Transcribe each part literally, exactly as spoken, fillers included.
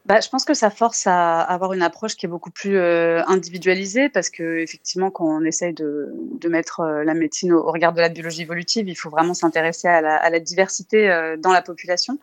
Bah, je pense que ça force à avoir une approche qui est beaucoup plus, heu, individualisée parce qu'effectivement, quand on essaye de de mettre, heu, la médecine au au regard de la biologie évolutive, il faut vraiment s'intéresser à la à la diversité, heu, dans la population.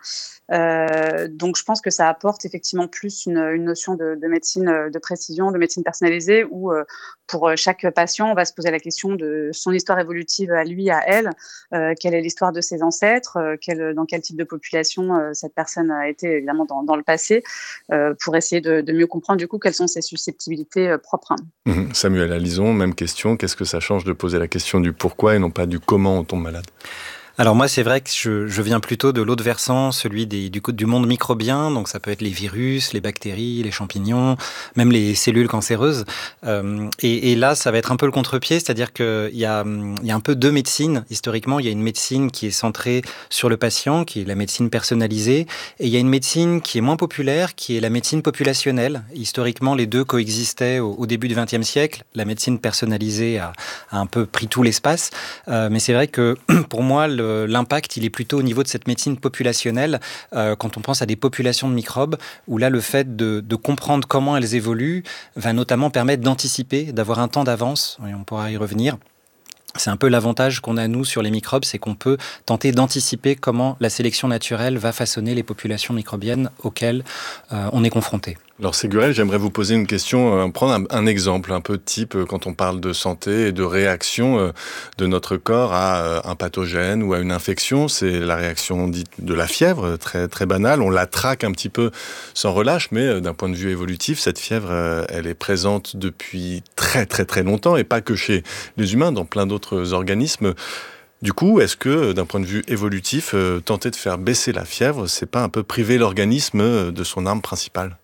Heu, donc je pense que ça apporte effectivement plus une, une notion de de médecine, heu, de précision, de médecine personnalisée où, heu, pour, heu, chaque patient, on va se poser la question de son histoire évolutive à lui, à elle. Heu, quelle est l'histoire de ses ancêtres? Heu, quel dans quel type de population, heu, cette personne a été évidemment dans dans le passé? Heu, pour essayer de de mieux comprendre du coup quelles sont ses susceptibilités, heu, propres. Mmh. Samuel Alison, même question. Qu'est-ce que ça change de poser la question du pourquoi et non pas du comment on tombe malade? Alors moi, c'est vrai que je, je viens plutôt de l'autre versant, celui des, du, du monde microbien. Donc ça peut être les virus, les bactéries, les champignons, même les cellules cancéreuses. Euh, et, et là, ça va être un peu le contre-pied, c'est-à-dire qu'il y a, il y a un peu deux médecines. Historiquement, il y a une médecine qui est centrée sur le patient, qui est la médecine personnalisée. Et il y a une médecine qui est moins populaire, qui est la médecine populationnelle. Historiquement, les deux coexistaient au, au début du vingtième siècle. La médecine personnalisée a, a un peu pris tout l'espace. Euh, mais c'est vrai que pour moi, le l'impact, il est plutôt au niveau de cette médecine populationnelle, euh, quand on pense à des populations de microbes, où là, le fait de, de comprendre comment elles évoluent va notamment permettre d'anticiper, d'avoir un temps d'avance, et on pourra y revenir. C'est un peu l'avantage qu'on a, nous, sur les microbes, c'est qu'on peut tenter d'anticiper comment la sélection naturelle va façonner les populations microbiennes auxquelles euh, on est confronté. Alors Ségurel, j'aimerais vous poser une question, euh, prendre un, un exemple un peu type euh, quand on parle de santé et de réaction euh, de notre corps à euh, un pathogène ou à une infection. C'est la réaction dite de la fièvre, très très banale. On la traque un petit peu sans relâche, mais euh, d'un point de vue évolutif, cette fièvre, euh, elle est présente depuis très très très longtemps et pas que chez les humains, dans plein d'autres organismes. Du coup, est-ce que, d'un point de vue évolutif, euh, tenter de faire baisser la fièvre, c'est pas un peu priver l'organisme euh, de son arme principale?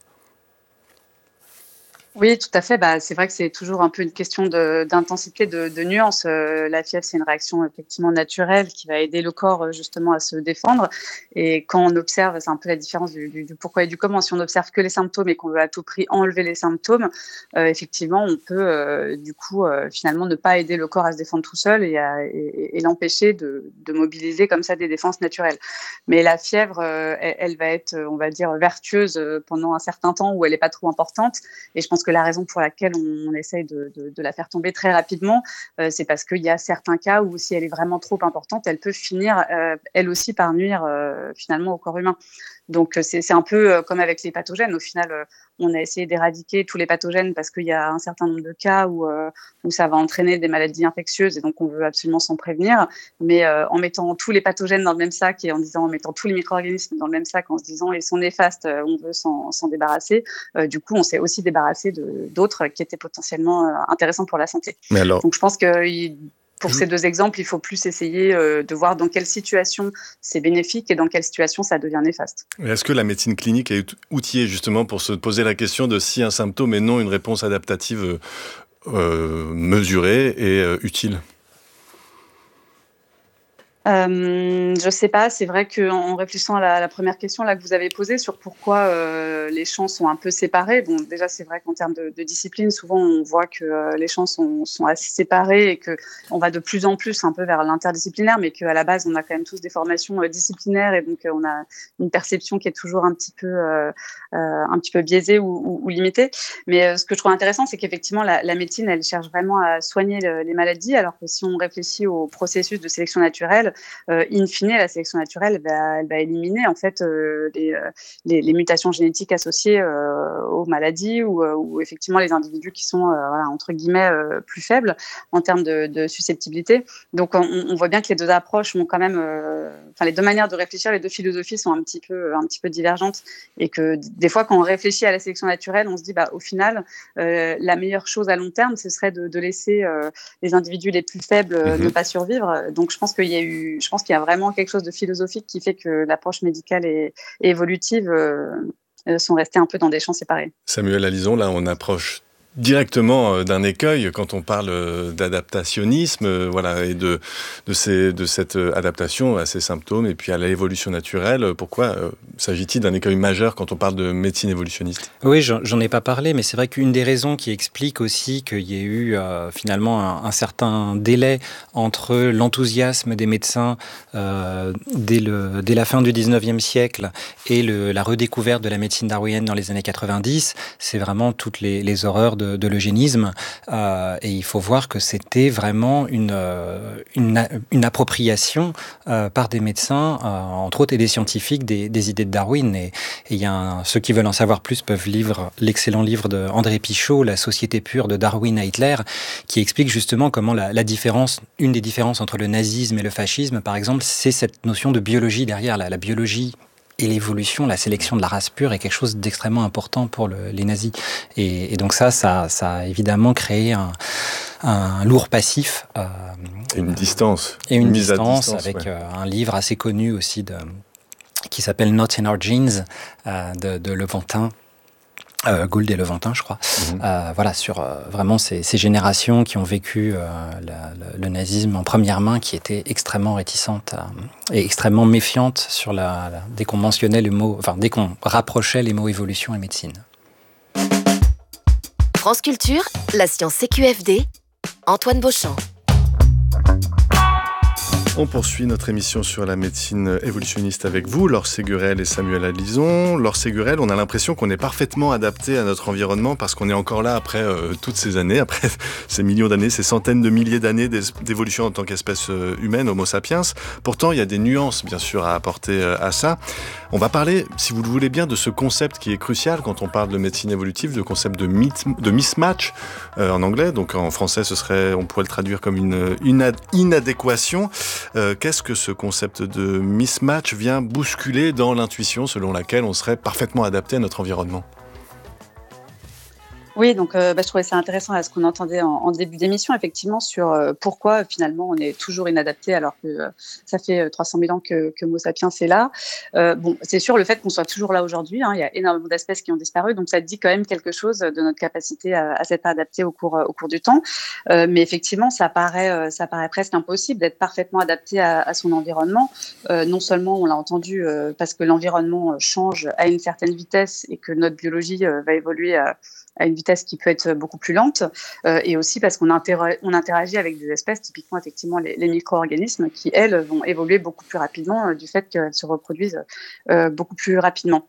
Oui, tout à fait. Bah, c'est vrai que c'est toujours un peu une question de d'intensité, de de nuance. Heu, la fièvre, c'est une réaction effectivement naturelle qui va aider le corps, heu, justement à se défendre et quand on observe, c'est un peu la différence du du du pourquoi et du comment. Si on observe que les symptômes et qu'on veut à tout prix enlever les symptômes, heu, effectivement, on peut, heu, du coup, heu, finalement ne pas aider le corps à se défendre tout seul et à et et et l'empêcher de de mobiliser comme ça des défenses naturelles. Mais la fièvre, heu, elle elle va être, on va dire, vertueuse, heu, pendant un certain temps où elle est pas trop importante et je pense que la raison pour laquelle on, on essaye de, de, de la faire tomber très rapidement, euh, c'est parce qu'il y a certains cas où si elle est vraiment trop importante, elle peut finir euh, elle aussi par nuire euh, finalement au corps humain. Donc euh, c'est, c'est un peu euh, comme avec les pathogènes. Au final, euh, on a essayé d'éradiquer tous les pathogènes parce qu'il y a un certain nombre de cas où, euh, où ça va entraîner des maladies infectieuses et donc on veut absolument s'en prévenir. Mais euh, en mettant tous les pathogènes dans le même sac et en disant en mettant tous les micro-organismes dans le même sac en se disant ils sont néfastes, euh, on veut s'en, s'en débarrasser, euh, du coup on s'est aussi débarrassé de, d'autres qui étaient potentiellement euh, intéressants pour la santé. Mais alors, Donc je pense que il, pour je ces deux exemples, il faut plus essayer euh, de voir dans quelle situation c'est bénéfique et dans quelle situation ça devient néfaste. Est-ce que la médecine clinique est outillée justement pour se poser la question de si un symptôme est non une réponse adaptative euh, euh, mesurée et euh, utile? Hem, je sais pas, c'est vrai qu'en en réfléchissant à la la première question là que vous avez posée sur pourquoi, heu, les champs sont un peu séparés. Bon, déjà, c'est vrai qu'en termes de de discipline, souvent on voit que, heu, les champs sont sont assez séparés et qu'on va de plus en plus un peu vers l'interdisciplinaire, mais qu'à la base, on a quand même tous des formations, heu, disciplinaires et donc, heu, on a une perception qui est toujours un petit peu, heu heu, un petit peu biaisée ou ou ou limitée. Mais, heu, ce que je trouve intéressant, c'est qu'effectivement la la médecine, elle cherche vraiment à soigner le les maladies, alors que si on réfléchit au processus de sélection naturelle, euh, in fine, la sélection naturelle va, elle va éliminer en fait euh, les, euh, les, les mutations génétiques associées euh, aux maladies ou, euh, ou effectivement les individus qui sont euh, voilà, entre guillemets euh, plus faibles en termes de, de susceptibilité. Donc on, on voit bien que les deux approches ont quand même, euh, enfin les deux manières de réfléchir, les deux philosophies sont un petit peu, un petit peu divergentes et que des fois quand on réfléchit à la sélection naturelle, on se dit bah au final euh, la meilleure chose à long terme, ce serait de, de laisser euh, les individus les plus faibles euh, ne Mhm. pas survivre. Donc je pense qu'il y a eu, je pense qu'il y a vraiment quelque chose de philosophique qui fait que l'approche médicale et, et évolutive euh, euh, sont restées un peu dans des champs séparés. Samuel Alison, là on approche directement d'un écueil quand on parle d'adaptationnisme, voilà, et de, de, ces, de cette adaptation à ces symptômes et puis à l'évolution naturelle. Pourquoi euh, s'agit-il d'un écueil majeur quand on parle de médecine évolutionniste ? Oui, j'en ai pas parlé, mais c'est vrai qu'une des raisons qui explique aussi qu'il y ait eu euh, finalement un, un certain délai entre l'enthousiasme des médecins euh, dès, le, dès la fin du dix-neuvième siècle et le, la redécouverte de la médecine darwinienne dans les années quatre-vingt-dix, c'est vraiment toutes les, les horreurs de, de l'eugénisme. Euh, et il faut voir que c'était vraiment une, une, une appropriation euh, par des médecins, euh, entre autres, et des scientifiques, des, des idées de Darwin. Et il y a un, ceux qui veulent en savoir plus peuvent lire l'excellent livre de André Pichot, La société pure de Darwin à Hitler, qui explique justement comment la, la différence, une des différences entre le nazisme et le fascisme, par exemple, c'est cette notion de biologie derrière, la, la biologie et l'évolution, la sélection de la race pure est quelque chose d'extrêmement important pour le, les nazis. Et, et donc ça, ça, ça a évidemment créé un, un lourd passif. Euh, et une distance. Et une, une distance, distance avec ouais. euh, un livre assez connu aussi de, qui s'appelle Not in Our Genes euh, de, de Levantin. Euh, Gould et Levantin, je crois. Mmh. Euh, voilà, sur euh, vraiment ces, ces générations qui ont vécu euh, la, le, le nazisme en première main, qui étaient extrêmement réticentes euh, et extrêmement méfiantes sur la, la, dès qu'on mentionnait le mot, enfin dès qu'on rapprochait les mots évolution et médecine. France Culture, la science C Q F D, Antoine Beauchamp. On poursuit notre émission sur la médecine évolutionniste avec vous, Laure Ségurel et Samuel Alison. Laure Ségurel, on a l'impression qu'on est parfaitement adapté à notre environnement parce qu'on est encore là après euh, toutes ces années, après ces millions d'années, ces centaines de milliers d'années d'évolution en tant qu'espèce humaine, Homo sapiens. Pourtant, il y a des nuances, bien sûr, à apporter à ça. On va parler, si vous le voulez bien, de ce concept qui est crucial quand on parle de médecine évolutive, le concept de, myth, de mismatch euh, en anglais. Donc en français, ce serait, on pourrait le traduire comme une, une inadéquation. Euh, qu'est-ce que ce concept de mismatch vient bousculer dans l'intuition selon laquelle on serait parfaitement adapté à notre environnement ? Oui, donc euh, bah, je trouvais ça intéressant à ce qu'on entendait en, en début d'émission, effectivement, sur euh, pourquoi finalement on est toujours inadapté alors que euh, ça fait euh, trois cent mille ans que, que Homo sapiens est là. Euh, bon, c'est sûr, le fait qu'on soit toujours là aujourd'hui, hein, il y a énormément d'espèces qui ont disparu, donc ça dit quand même quelque chose de notre capacité à, à s'être adapté au cours, au cours du temps. Euh, mais effectivement, ça paraît, euh, ça paraît presque impossible d'être parfaitement adapté à, à son environnement. Euh, non seulement, on l'a entendu, euh, parce que l'environnement change à une certaine vitesse et que notre biologie euh, va évoluer à à une vitesse qui peut être beaucoup plus lente, euh, et aussi parce qu'on interra- on interagit avec des espèces, typiquement effectivement les, les micro-organismes, qui, elles, vont évoluer beaucoup plus rapidement euh, du fait qu'elles se reproduisent euh, beaucoup plus rapidement.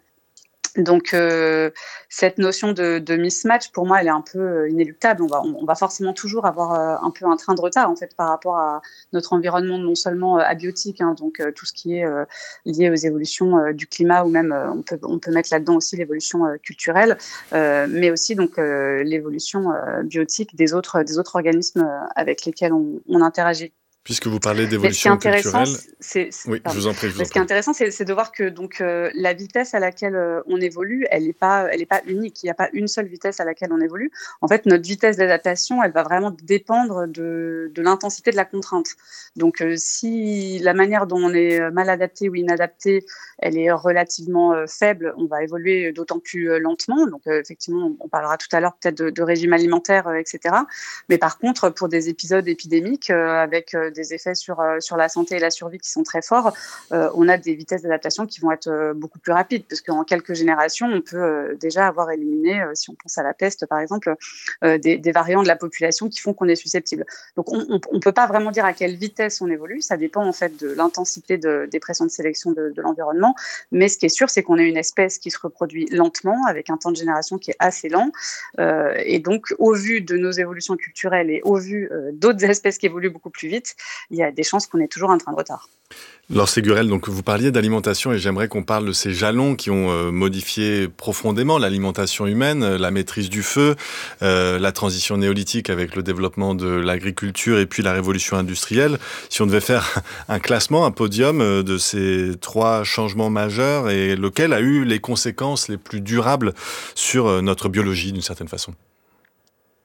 Donc, euh, cette notion de, de mismatch, pour moi, elle est un peu inéluctable. On va, on, on va forcément toujours avoir euh, un peu un train de retard, en fait, par rapport à notre environnement, non seulement euh, abiotique, hein, donc euh, tout ce qui est euh, lié aux évolutions euh, du climat, ou même, euh, on peut, on peut mettre là-dedans aussi l'évolution euh, culturelle, euh, mais aussi donc euh, l'évolution euh, biotique des autres, des autres organismes euh, avec lesquels on, on interagit. Puisque vous parlez d'évolution culturelle, c'est, c'est, oui, je vous en prie. Je vous en ce qui est intéressant, c'est, c'est de voir que donc euh, la vitesse à laquelle euh, on évolue, elle n'est pas, elle est pas unique. Il n'y a pas une seule vitesse à laquelle on évolue. En fait, notre vitesse d'adaptation, elle va vraiment dépendre de, de l'intensité de la contrainte. Donc, euh, si la manière dont on est mal adapté ou inadapté, elle est relativement euh, faible, on va évoluer d'autant plus euh, lentement. Donc, euh, effectivement, on parlera tout à l'heure peut-être de, de régime alimentaire, euh, et cetera. Mais par contre, pour des épisodes épidémiques euh, avec euh, des effets sur, euh, sur la santé et la survie qui sont très forts, euh, on a des vitesses d'adaptation qui vont être euh, beaucoup plus rapides, parce qu'en quelques générations, on peut euh, déjà avoir éliminé, euh, si on pense à la peste par exemple, euh, des, des variants de la population qui font qu'on est susceptible. Donc on ne peut pas vraiment dire à quelle vitesse on évolue, ça dépend en fait de l'intensité de, des pressions de sélection de, de l'environnement, mais ce qui est sûr, c'est qu'on est une espèce qui se reproduit lentement, avec un temps de génération qui est assez lent, euh, et donc au vu de nos évolutions culturelles et au vu euh, d'autres espèces qui évoluent beaucoup plus vite, il y a des chances qu'on ait toujours un train de retard. Laure Ségurel, donc vous parliez d'alimentation et j'aimerais qu'on parle de ces jalons qui ont euh, modifié profondément l'alimentation humaine, la maîtrise du feu, euh, la transition néolithique avec le développement de l'agriculture et puis la révolution industrielle. Si on devait faire un classement, un podium euh, de ces trois changements majeurs, et lequel a eu les conséquences les plus durables sur euh, notre biologie d'une certaine façon ?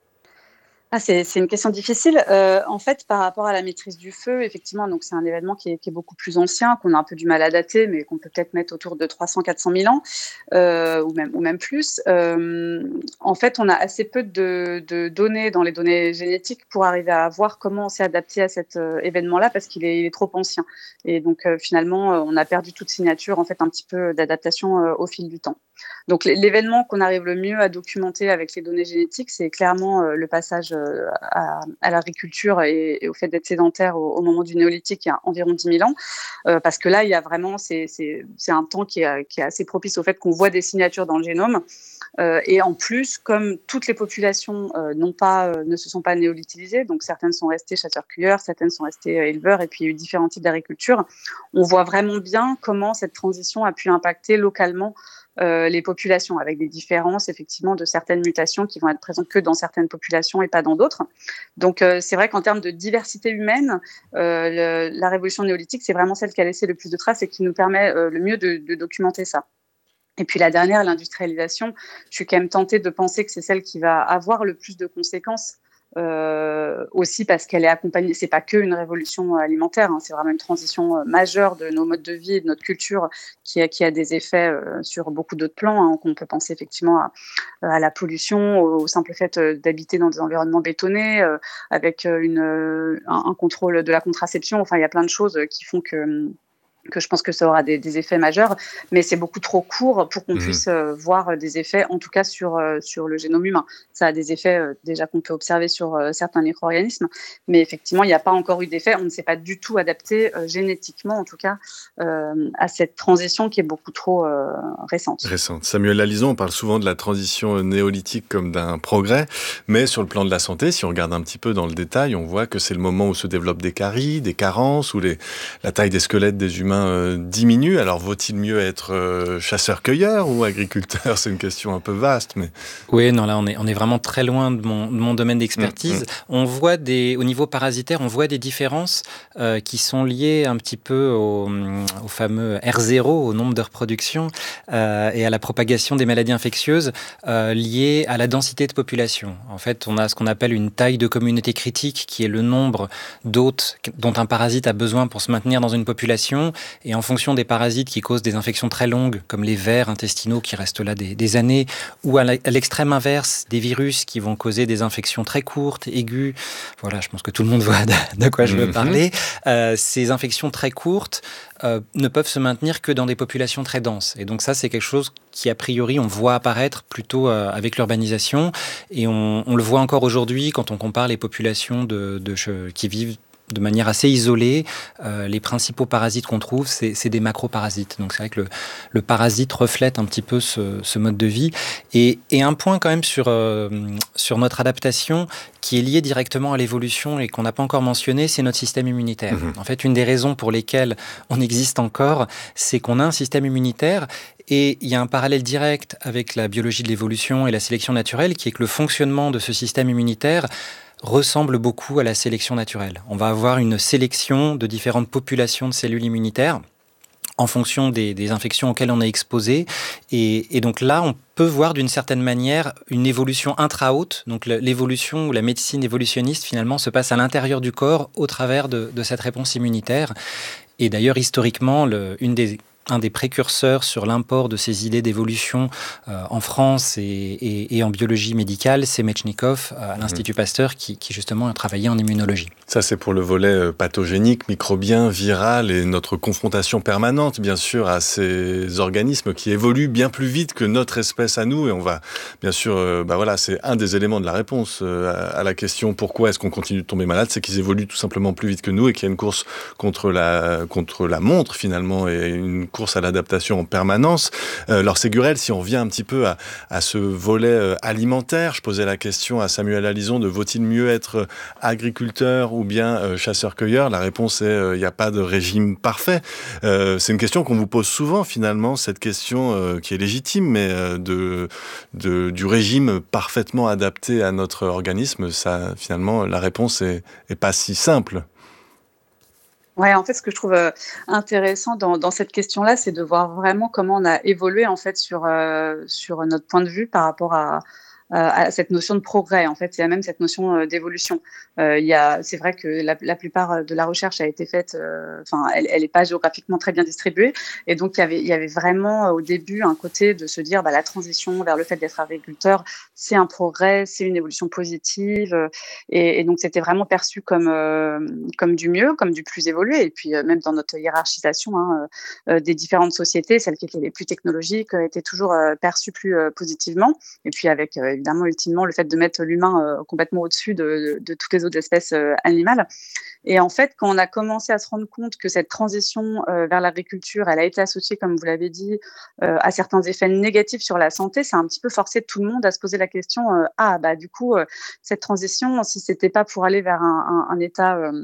Ah, c'est, c'est une question difficile. Euh, en fait, par rapport à la maîtrise du feu, effectivement, donc c'est un événement qui est, qui est beaucoup plus ancien, qu'on a un peu du mal à dater, mais qu'on peut peut-être mettre autour de trois cents à quatre cent mille ans, euh, ou même ou même plus. Euh, en fait, on a assez peu de, de données dans les données génétiques pour arriver à voir comment on s'est adapté à cet euh, événement-là, parce qu'il est, il est trop ancien. Et donc euh, finalement, euh, on a perdu toute signature, en fait, un petit peu d'adaptation euh, au fil du temps. Donc l'événement qu'on arrive le mieux à documenter avec les données génétiques, c'est clairement euh, le passage euh, à, à l'agriculture et, et au fait d'être sédentaire au, au moment du néolithique, il y a environ dix mille ans, euh, parce que là, il y a vraiment, c'est, c'est, c'est un temps qui est, qui est assez propice au fait qu'on voit des signatures dans le génome. Euh, et en plus, comme toutes les populations euh, n'ont pas, euh, ne se sont pas néolithisées, donc certaines sont restées chasseurs-cueilleurs, certaines sont restées euh, éleveurs, et puis il y a eu différents types d'agriculture, on voit vraiment bien comment cette transition a pu impacter localement euh, les populations, avec des différences effectivement de certaines mutations qui vont être présentes que dans certaines populations et pas dans d'autres. Donc euh, c'est vrai qu'en termes de diversité humaine, euh, le, la révolution néolithique, c'est vraiment celle qui a laissé le plus de traces et qui nous permet euh, le mieux de, de documenter ça. Et puis la dernière, l'industrialisation, je suis quand même tentée de penser que c'est celle qui va avoir le plus de conséquences, euh, aussi parce qu'elle est accompagnée, c'est pas que une révolution alimentaire, hein, c'est vraiment une transition majeure de nos modes de vie et de notre culture qui a, qui a des effets euh, sur beaucoup d'autres plans, hein, qu'on peut penser effectivement à, à la pollution, au, au simple fait d'habiter dans des environnements bétonnés, euh, avec une, un, un contrôle de la contraception, enfin il y a plein de choses qui font que que je pense que ça aura des, des effets majeurs, mais c'est beaucoup trop court pour qu'on mmh. puisse euh, voir des effets, en tout cas sur, euh, sur le génome humain. Ça a des effets euh, déjà qu'on peut observer sur euh, certains micro-organismes, mais effectivement, il n'y a pas encore eu d'effet. On ne s'est pas du tout adapté euh, génétiquement, en tout cas, euh, à cette transition qui est beaucoup trop euh, récente. Récente. Samuel Lalison, on parle souvent de la transition néolithique comme d'un progrès, mais sur le plan de la santé, si on regarde un petit peu dans le détail, on voit que c'est le moment où se développent des caries, des carences, où les, la taille des squelettes des humains Euh, diminue. Alors, vaut-il mieux être euh, chasseur-cueilleur ou agriculteur? C'est une question un peu vaste, mais... Oui, non, là, on est, on est vraiment très loin de mon, de mon domaine d'expertise. Mmh, mmh. On voit des, au niveau parasitaire, on voit des différences euh, qui sont liées un petit peu au, au fameux R zéro, au nombre de reproduction, euh, et à la propagation des maladies infectieuses euh, liées à la densité de population. En fait, on a ce qu'on appelle une taille de communauté critique, qui est le nombre d'hôtes dont un parasite a besoin pour se maintenir dans une population. Et en fonction des parasites qui causent des infections très longues, comme les vers intestinaux qui restent là des, des années, ou à l'extrême inverse, des virus qui vont causer des infections très courtes, aiguës, voilà, je pense que tout le monde voit de, de quoi je veux parler, euh, ces infections très courtes euh, ne peuvent se maintenir que dans des populations très denses. Et donc ça, c'est quelque chose qui, a priori, on voit apparaître plutôt euh, avec l'urbanisation, et on, on le voit encore aujourd'hui quand on compare les populations de, de, qui vivent de manière assez isolée. Euh, les principaux parasites qu'on trouve, c'est, c'est des macroparasites. Donc c'est vrai que le, le parasite reflète un petit peu ce, ce mode de vie. Et, et un point quand même sur, euh, sur notre adaptation qui est lié directement à l'évolution et qu'on n'a pas encore mentionné, c'est notre système immunitaire. Mmh. En fait, une des raisons pour lesquelles on existe encore, c'est qu'on a un système immunitaire. Et il y a un parallèle direct avec la biologie de l'évolution et la sélection naturelle, qui est que le fonctionnement de ce système immunitaire ressemble beaucoup à la sélection naturelle. On va avoir une sélection de différentes populations de cellules immunitaires en fonction des, des infections auxquelles on est exposé. Et, et donc là, on peut voir d'une certaine manière une évolution intra-hôte. Donc l'évolution ou la médecine évolutionniste, finalement, se passe à l'intérieur du corps au travers de, de cette réponse immunitaire. Et d'ailleurs, historiquement, le, une des un des précurseurs sur l'import de ces idées d'évolution euh, en France et, et, et en biologie médicale, c'est Metchnikoff à l'Institut mmh. Pasteur qui, qui justement a travaillé en immunologie. Ça, c'est pour le volet pathogénique, microbien, viral et notre confrontation permanente, bien sûr, à ces organismes qui évoluent bien plus vite que notre espèce à nous. Et on va, bien sûr, euh, bah voilà, c'est un des éléments de la réponse euh, à, à la question pourquoi est-ce qu'on continue de tomber malade, c'est qu'ils évoluent tout simplement plus vite que nous et qu'il y a une course contre la, contre la montre, finalement, et une course à l'adaptation en permanence. Euh, alors Ségurel, si on revient un petit peu à, à ce volet euh, alimentaire, je posais la question à Samuel Lalison de vaut-il mieux être agriculteur ou bien euh, chasseur-cueilleur? La réponse est il euh, n'y a pas de régime parfait. Euh, c'est une question qu'on vous pose souvent finalement, cette question euh, qui est légitime, mais euh, de, de, du régime parfaitement adapté à notre organisme, ça, finalement, la réponse est, est pas si simple. Ouais, en fait, ce que je trouve euh, intéressant dans, dans cette question-là, c'est de voir vraiment comment on a évolué en fait sur euh, sur notre point de vue par rapport à à cette notion de progrès. En fait, il y a même cette notion euh, d'évolution. Euh, il y a, c'est vrai que la, la plupart de la recherche a été faite, enfin, euh, elle n'est pas géographiquement très bien distribuée, et donc il y avait, il y avait vraiment au début un côté de se dire, bah, la transition vers le fait d'être agriculteur, c'est un progrès, c'est une évolution positive, et, et donc c'était vraiment perçu comme euh, comme du mieux, comme du plus évolué, et puis euh, même dans notre hiérarchisation hein, euh, des différentes sociétés, celles qui étaient les plus technologiques euh, étaient toujours euh, perçues plus euh, positivement, et puis avec euh, évidemment ultimement le fait de mettre l'humain euh, complètement au-dessus de, de, de toutes les autres espèces euh, animales. Et en fait, quand on a commencé à se rendre compte que cette transition euh, vers l'agriculture, elle a été associée, comme vous l'avez dit, euh, à certains effets négatifs sur la santé, ça a un petit peu forcé tout le monde à se poser la question euh, ah bah du coup euh, cette transition, si c'était pas pour aller vers un, un, un état euh,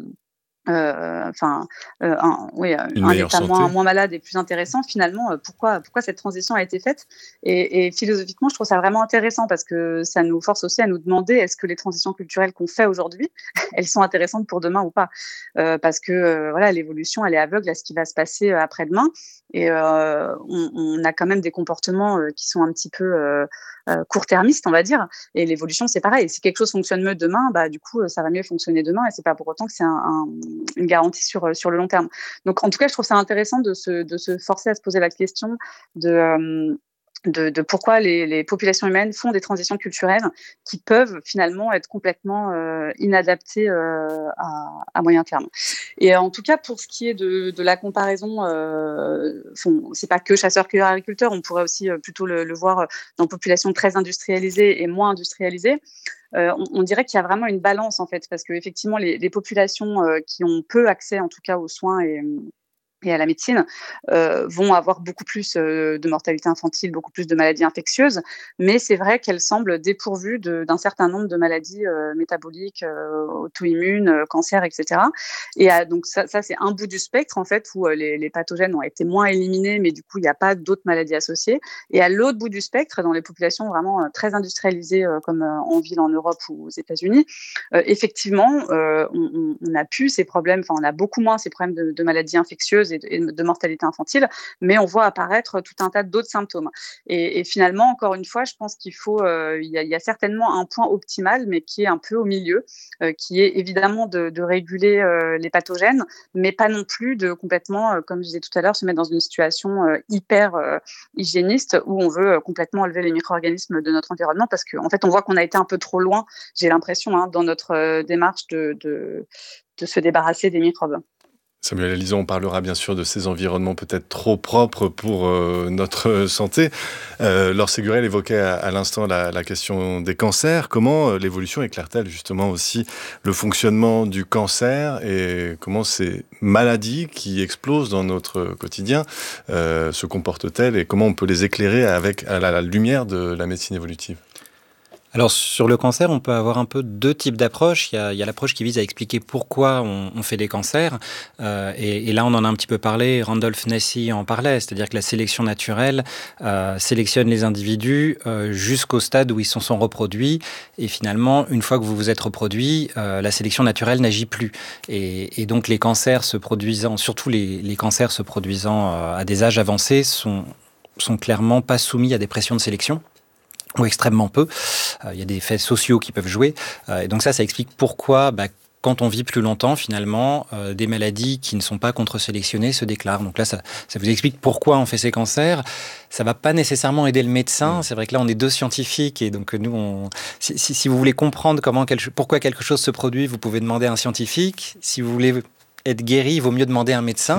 Euh, enfin, euh, un, oui, Une un meilleure état santé. moins, moins malade et plus intéressant. Finalement, euh, pourquoi, pourquoi cette transition a été faite et, et philosophiquement, je trouve ça vraiment intéressant parce que ça nous force aussi à nous demander est-ce que les transitions culturelles qu'on fait aujourd'hui, elles sont intéressantes pour demain ou pas euh, parce que euh, voilà, l'évolution, elle est aveugle à ce qui va se passer euh, après-demain et euh, on, on a quand même des comportements euh, qui sont un petit peu euh, euh, court-termistes, on va dire. Et l'évolution, c'est pareil. Si quelque chose fonctionne mieux demain, bah du coup, ça va mieux fonctionner demain et c'est pas pour autant que c'est un, un une garantie sur, sur le long terme. Donc, en tout cas, je trouve ça intéressant de se, de se forcer à se poser la question de, euh, de, de pourquoi les, les populations humaines font des transitions culturelles qui peuvent finalement être complètement euh, inadaptées euh, à, à moyen terme. Et en tout cas, pour ce qui est de, de la comparaison, euh, bon, c'est pas que chasseurs-cueilleurs-agriculteurs, on pourrait aussi euh, plutôt le, le voir dans populations très industrialisées et moins industrialisées. Euh, on, on dirait qu'il y a vraiment une balance en fait, parce que effectivement les, les populations euh, qui ont peu accès en tout cas aux soins et, et à la médecine euh, vont avoir beaucoup plus euh, de mortalité infantile, beaucoup plus de maladies infectieuses, mais c'est vrai qu'elles semblent dépourvues de, d'un certain nombre de maladies euh, métaboliques, euh, auto-immunes, euh, cancers, et cetera. Et euh, donc ça, ça c'est un bout du spectre en fait où euh, les, les pathogènes ont été moins éliminés, mais du coup il n'y a pas d'autres maladies associées. Et à l'autre bout du spectre, dans les populations vraiment euh, très industrialisées euh, comme euh, en ville en Europe ou aux États-Unis, euh, effectivement euh, on, on a plus ces problèmes, enfin on a beaucoup moins ces problèmes de, de maladies infectieuses et de mortalité infantile, mais on voit apparaître tout un tas d'autres symptômes. Et, et finalement, encore une fois, je pense qu'il faut, euh, il y a, il y a certainement un point optimal, mais qui est un peu au milieu, euh, qui est évidemment de, de réguler euh, les pathogènes, mais pas non plus de complètement, euh, comme je disais tout à l'heure, se mettre dans une situation euh, hyper euh, hygiéniste où on veut euh, complètement enlever les micro-organismes de notre environnement, parce qu'en en fait, on voit qu'on a été un peu trop loin, j'ai l'impression, hein, dans notre euh, démarche de, de, de se débarrasser des microbes. Samuel Alison, on parlera bien sûr de ces environnements peut-être trop propres pour euh, notre santé. Euh, Laure Ségurel évoquait à, à l'instant la, la question des cancers. Comment euh, l'évolution éclaire-t-elle justement aussi le fonctionnement du cancer et comment ces maladies qui explosent dans notre quotidien euh, se comportent-elles et comment on peut les éclairer avec à la, la lumière de la médecine évolutive ? Alors sur le cancer, on peut avoir un peu deux types d'approches. Il y a, il y a l'approche qui vise à expliquer pourquoi on, on fait des cancers. Euh, et, et là, on en a un petit peu parlé. Randolph Nesse en parlait, c'est-à-dire que la sélection naturelle euh, sélectionne les individus euh, jusqu'au stade où ils se sont reproduits. Et finalement, une fois que vous vous êtes reproduit, euh, la sélection naturelle n'agit plus. Et, et donc les cancers se produisant, surtout les, les cancers se produisant euh, à des âges avancés, sont, sont clairement pas soumis à des pressions de sélection, ou extrêmement peu. Il euh, y a des faits sociaux qui peuvent jouer. Euh, et donc ça, ça explique pourquoi, bah, quand on vit plus longtemps, finalement, euh, des maladies qui ne sont pas contre-sélectionnées se déclarent. Donc là, ça, ça vous explique pourquoi on fait ces cancers. Ça va pas nécessairement aider le médecin. C'est vrai que là, on est deux scientifiques et donc nous, on, si, si, si vous voulez comprendre comment, quelque, pourquoi quelque chose se produit, vous pouvez demander à un scientifique. Si vous voulez être guéri, il vaut mieux demander à un médecin.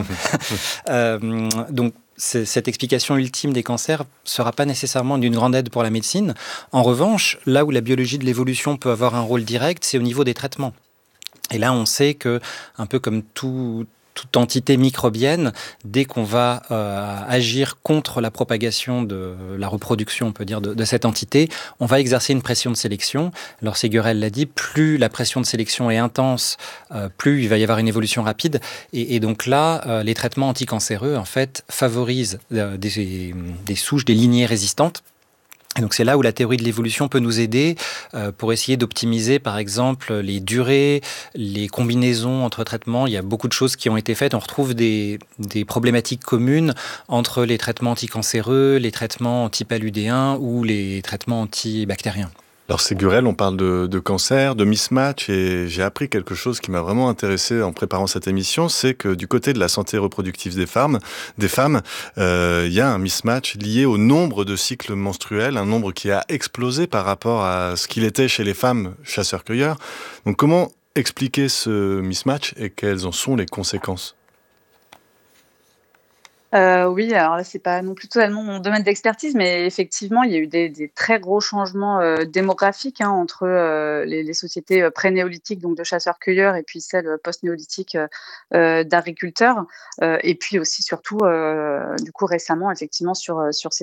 euh, donc C'est, cette explication ultime des cancers ne sera pas nécessairement d'une grande aide pour la médecine. En revanche, là où la biologie de l'évolution peut avoir un rôle direct, c'est au niveau des traitements. Et là, on sait que, un peu comme tout, toute entité microbienne, dès qu'on va euh, agir contre la propagation de la reproduction, on peut dire, de, de cette entité, on va exercer une pression de sélection. Alors, Ségurel l'a dit, plus la pression de sélection est intense, euh, plus il va y avoir une évolution rapide. Et, et donc là, euh, les traitements anticancéreux, en fait, favorisent euh, des, des souches, des lignées résistantes. Et donc c'est là où la théorie de l'évolution peut nous aider euh, pour essayer d'optimiser, par exemple, les durées, les combinaisons entre traitements. Il y a beaucoup de choses qui ont été faites. On retrouve des, des problématiques communes entre les traitements anticancéreux, les traitements antipaludéens ou les traitements antibactériens. Alors Ségurel, on parle de, de cancer, de mismatch, et j'ai appris quelque chose qui m'a vraiment intéressé en préparant cette émission, c'est que du côté de la santé reproductive des femmes, des femmes, euh, il y a un mismatch lié au nombre de cycles menstruels, un nombre qui a explosé par rapport à ce qu'il était chez les femmes chasseurs-cueilleurs. Donc comment expliquer ce mismatch et quelles en sont les conséquences ? Euh, oui, alors là, c'est pas non plus totalement mon domaine d'expertise, mais effectivement, il y a eu des, des très gros changements euh, démographiques hein, entre euh, les, les sociétés euh, pré-néolithiques, donc de chasseurs-cueilleurs, et puis celles euh, post-néolithiques euh, euh, d'agriculteurs, euh, et puis aussi surtout, euh, du coup, récemment, effectivement, sur, euh, sur ces